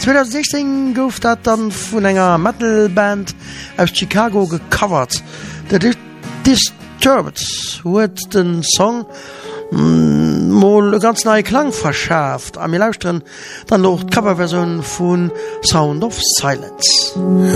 2016 gouf dat dann vun enger Metalband aus Chicago gecovert. Der Disturbed huet den Song mal ganz neue Klang verschärft. Am lauschen dann noch die Coverversion von Sound of Silence.